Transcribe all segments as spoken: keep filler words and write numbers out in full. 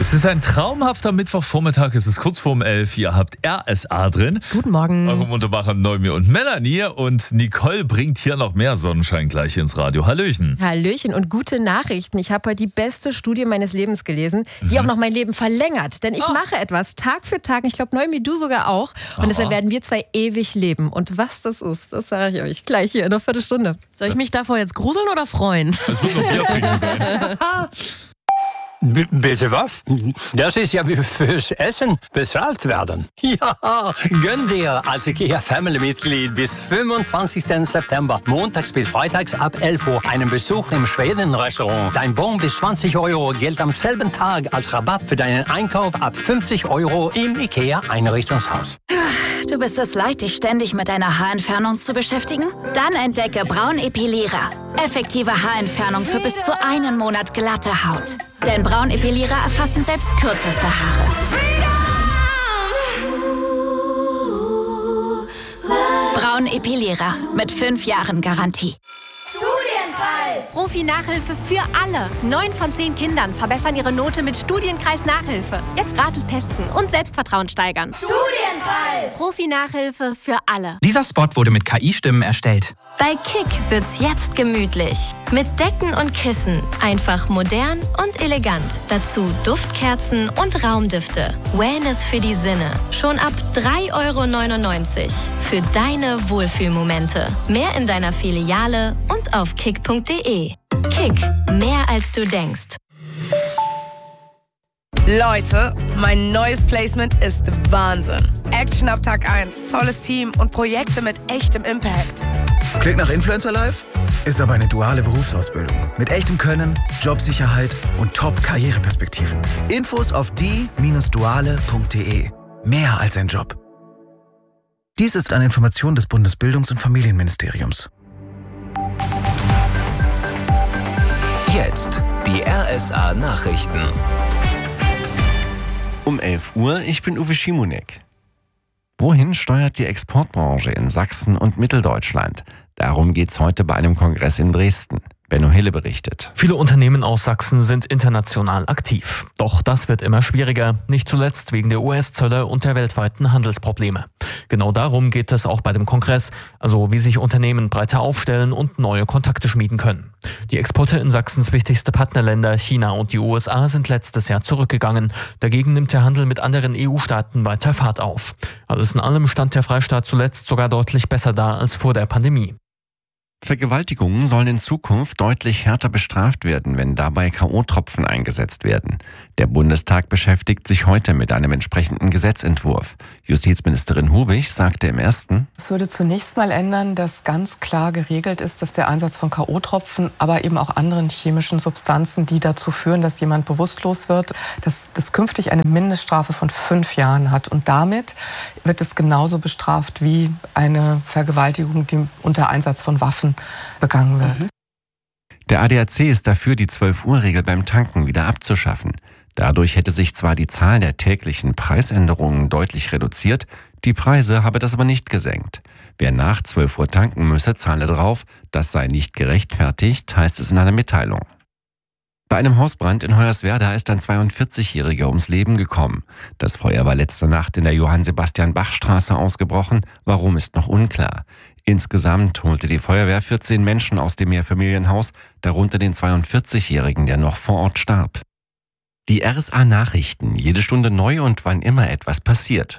Es ist ein traumhafter Mittwochvormittag, es ist kurz vorm elf, ihr habt R S A drin. Guten Morgen. Eure wunderbaren Neumi und Melanie, und Nicole bringt hier noch mehr Sonnenschein gleich ins Radio. Hallöchen. Hallöchen und gute Nachrichten. Ich habe heute die beste Studie meines Lebens gelesen, die mhm. auch noch mein Leben verlängert. Denn ich oh. mache etwas Tag für Tag, ich glaube Neumi, du sogar auch. Und Aha. deshalb werden wir zwei ewig leben. Und was das ist, das sage ich euch gleich hier in einer Viertelstunde. Soll ich mich davor jetzt gruseln oder freuen? Es wird nur Bier trinken sein. B- bitte was? Das ist ja wie fürs Essen bezahlt werden. Ja, gönn dir als IKEA-Family-Mitglied bis fünfundzwanzigsten September, montags bis freitags ab elf Uhr, einen Besuch im Schweden-Restaurant. Dein Bon bis zwanzig Euro gilt am selben Tag als Rabatt für deinen Einkauf ab fünfzig Euro im IKEA-Einrichtungshaus. Du bist es leid, dich ständig mit deiner Haarentfernung zu beschäftigen? Dann entdecke Braun Epilierer. Effektive Haarentfernung für bis zu einen Monat glatte Haut. Denn Braun Epilierer erfassen selbst kürzeste Haare. Braun Epilierer mit fünf Jahren Garantie. Profi-Nachhilfe für alle. Neun von zehn Kindern verbessern ihre Note mit Studienkreis-Nachhilfe. Jetzt gratis testen und Selbstvertrauen steigern. Studienkreis! Profi-Nachhilfe für alle. Dieser Spot wurde mit K I-Stimmen erstellt. Bei Kick wird's jetzt gemütlich. Mit Decken und Kissen. Einfach modern und elegant. Dazu Duftkerzen und Raumdüfte. Wellness für die Sinne. Schon ab drei Euro neunundneunzig. Für deine Wohlfühlmomente. Mehr in deiner Filiale und auf kick punkt de. Kick. Mehr als du denkst. Leute, mein neues Placement ist Wahnsinn. Action ab Tag eins, tolles Team und Projekte mit echtem Impact. Klingt nach Influencer Life? Ist aber eine duale Berufsausbildung. Mit echtem Können, Jobsicherheit und Top-Karriereperspektiven. Infos auf die Bindestrich duale punkt de. Mehr als ein Job. Dies ist eine Information des Bundesbildungs- und Familienministeriums. Jetzt die R S A Nachrichten. Um elf Uhr, ich bin Uwe Schimonek. Wohin steuert die Exportbranche in Sachsen und Mitteldeutschland? Darum geht's heute bei einem Kongress in Dresden. Benno Hille berichtet. Viele Unternehmen aus Sachsen sind international aktiv. Doch das wird immer schwieriger, nicht zuletzt wegen der U S-Zölle und der weltweiten Handelsprobleme. Genau darum geht es auch bei dem Kongress, also wie sich Unternehmen breiter aufstellen und neue Kontakte schmieden können. Die Exporte in Sachsens wichtigste Partnerländer China und die U S A sind letztes Jahr zurückgegangen. Dagegen nimmt der Handel mit anderen E U-Staaten weiter Fahrt auf. Alles in allem stand der Freistaat zuletzt sogar deutlich besser da als vor der Pandemie. Vergewaltigungen sollen in Zukunft deutlich härter bestraft werden, wenn dabei K O-Tropfen eingesetzt werden. Der Bundestag beschäftigt sich heute mit einem entsprechenden Gesetzentwurf. Justizministerin Hubig sagte im ersten: Es würde zunächst mal ändern, dass ganz klar geregelt ist, dass der Einsatz von K O-Tropfen, aber eben auch anderen chemischen Substanzen, die dazu führen, dass jemand bewusstlos wird, dass das künftig eine Mindeststrafe von fünf Jahren hat. Und damit wird es genauso bestraft wie eine Vergewaltigung, die unter Einsatz von Waffen begangen wird. Der A D A C ist dafür, die zwölf-Uhr-Regel beim Tanken wieder abzuschaffen. Dadurch hätte sich zwar die Zahl der täglichen Preisänderungen deutlich reduziert, die Preise habe das aber nicht gesenkt. Wer nach zwölf Uhr tanken müsse, zahle drauf. Das sei nicht gerechtfertigt, heißt es in einer Mitteilung. Bei einem Hausbrand in Hoyerswerda ist ein zweiundvierzigjähriger ums Leben gekommen. Das Feuer war letzte Nacht in der Johann-Sebastian-Bach-Straße ausgebrochen. Warum, ist noch unklar. Insgesamt holte die Feuerwehr vierzehn Menschen aus dem Mehrfamilienhaus, darunter den zweiundvierzigjährigen, der noch vor Ort starb. Die R S A Nachrichten, jede Stunde neu und wann immer etwas passiert.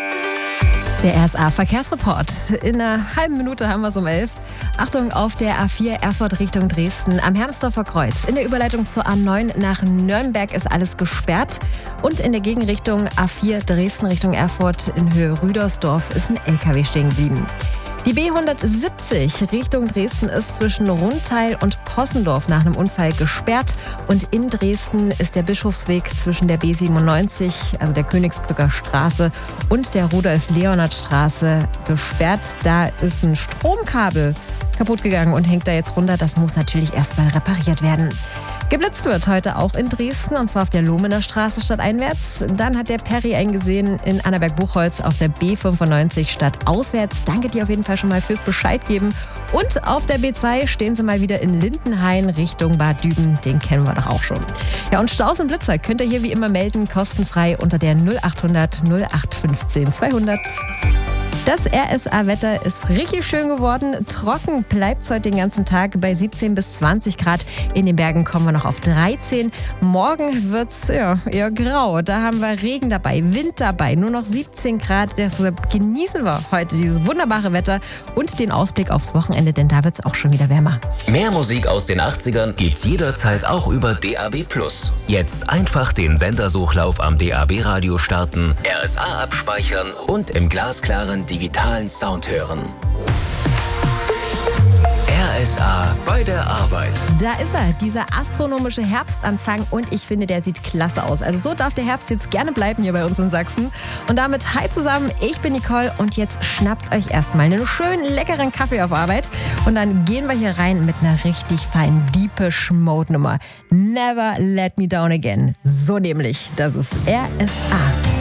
Der R S A Verkehrsreport. In einer halben Minute haben wir es um elf. Achtung auf der A vier Erfurt Richtung Dresden am Hermsdorfer Kreuz. In der Überleitung zur A neun nach Nürnberg ist alles gesperrt. Und in der Gegenrichtung A vier Dresden Richtung Erfurt in Höhe Rüdersdorf ist ein L K W stehen geblieben. Die B hundertsiebzig Richtung Dresden ist zwischen Rundteil und Possendorf nach einem Unfall gesperrt. Und in Dresden ist der Bischofsweg zwischen der B siebenundneunzig, also der Königsbrücker Straße, und der Rudolf-Leonhard-Straße gesperrt. Da ist ein Stromkabel kaputt gegangen und hängt da jetzt runter. Das muss natürlich erstmal repariert werden. Geblitzt wird heute auch in Dresden, und zwar auf der Lohmener Straße stadteinwärts. Dann hat der Perry eingesehen in Annaberg-Buchholz auf der B fünfundneunzig stadtauswärts. Danke dir auf jeden Fall schon mal fürs Bescheid geben. Und auf der B zwei stehen sie mal wieder in Lindenhain Richtung Bad Düben. Den kennen wir doch auch schon. Ja, und Staus und Blitzer könnt ihr hier wie immer melden, kostenfrei unter der null achthundert null acht fünfzehn zweihundert. Das R S A-Wetter ist richtig schön geworden. Trocken bleibt es heute den ganzen Tag bei siebzehn bis zwanzig Grad. In den Bergen kommen wir noch auf dreizehn. Morgen wird es ja, eher grau. Da haben wir Regen dabei, Wind dabei, nur noch siebzehn Grad. Deshalb genießen wir heute dieses wunderbare Wetter und den Ausblick aufs Wochenende, denn da wird es auch schon wieder wärmer. Mehr Musik aus den achtzigern gibt's jederzeit auch über D A B plus. Jetzt einfach den Sendersuchlauf am D A B-Radio starten, R S A abspeichern und im glasklaren digitalen Sound hören. R S A bei der Arbeit. Da ist er, dieser astronomische Herbstanfang, und ich finde, der sieht klasse aus. Also so darf der Herbst jetzt gerne bleiben hier bei uns in Sachsen. Und damit hi zusammen, ich bin Nicole und jetzt schnappt euch erstmal einen schönen, leckeren Kaffee auf Arbeit und dann gehen wir hier rein mit einer richtig feinen Deepish Mode Nummer. Never Let Me Down Again. So nämlich, das ist R S A.